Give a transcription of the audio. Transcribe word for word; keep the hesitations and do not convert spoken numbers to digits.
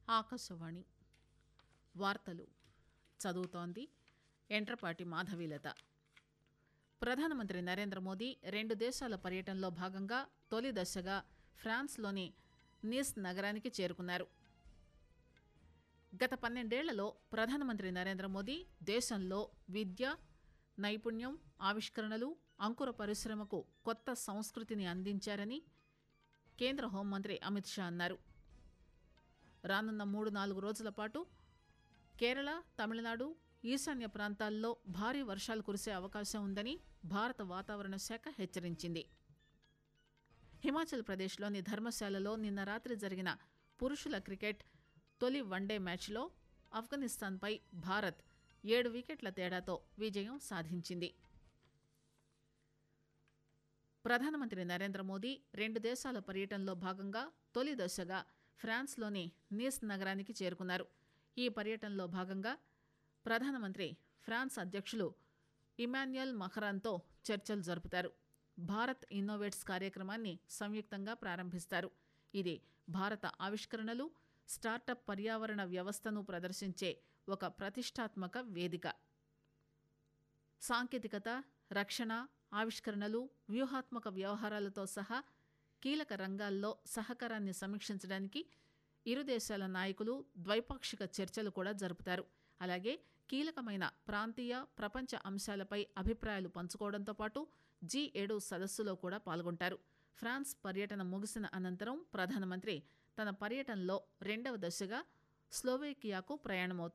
ఆకాశవాణి వార్తలు చదువుతోంది ఎంట్రపాటి మాధవీలత. ప్రధానమంత్రి నరేంద్ర మోదీ రెండు దేశాల పర్యటనలో భాగంగా తొలి దశగా ఫ్రాన్స్లోని నీస్ నగరానికి చేరుకున్నారు. గత పన్నెండేళ్లలో ప్రధానమంత్రి నరేంద్ర మోదీ దేశంలో విద్య, నైపుణ్యం, ఆవిష్కరణలు, అంకుర పరిశ్రమకు కొత్త సంస్కృతిని అందించారని కేంద్ర హోంమంత్రి అమిత్ షా అన్నారు. రానున్న మూడు నాలుగు రోజుల పాటు కేరళ, తమిళనాడు, ఈశాన్య ప్రాంతాల్లో భారీ వర్షాలు కురిసే అవకాశం ఉందని భారత వాతావరణ శాఖ హెచ్చరించింది. హిమాచల్ ప్రదేశ్లోని ధర్మశాలలో నిన్న రాత్రి జరిగిన పురుషుల క్రికెట్ తొలి వన్డే మ్యాచ్లో ఆఫ్ఘనిస్తాన్పై భారత్ ఏడు వికెట్ల తేడాతో విజయం సాధించింది. ప్రధానమంత్రి నరేంద్ర మోదీ రెండు దేశాల పర్యటనలో భాగంగా తొలి దశగా ఫ్రాన్స్లోని నీస్ నగరానికి చేరుకున్నారు. ఈ పర్యటనలో భాగంగా ప్రధానమంత్రి ఫ్రాన్స్ అధ్యక్షులు ఇమాన్యుయల్ మఖరాన్తో చర్చలు జరుపుతారు. భారత్ ఇన్నోవేట్స్ కార్యక్రమాన్ని సంయుక్తంగా ప్రారంభిస్తారు. ఇది భారత ఆవిష్కరణలు, స్టార్టప్ పర్యావరణ వ్యవస్థను ప్రదర్శించే ఒక ప్రతిష్టాత్మక వేదిక. సాంకేతికత, రక్షణ, ఆవిష్కరణలు, వ్యూహాత్మక వ్యవహారాలతో సహా కీలక రంగాల్లో సహకారాన్ని సమీక్షించడానికి ఇరు దేశాల నాయకులు ద్వైపాక్షిక చర్చలు కూడా జరుపుతారు. అలాగే కీలకమైన ప్రాంతీయ, ప్రపంచ అంశాలపై అభిప్రాయాలు పంచుకోవడంతో పాటు జీ ఏడు సదస్సులో కూడా పాల్గొంటారు. ఫ్రాన్స్ పర్యటన ముగిసిన అనంతరం ప్రధానమంత్రి తన పర్యటనలో రెండవ దశగా స్లోవేకియాకు ప్రయాణమవుతారు.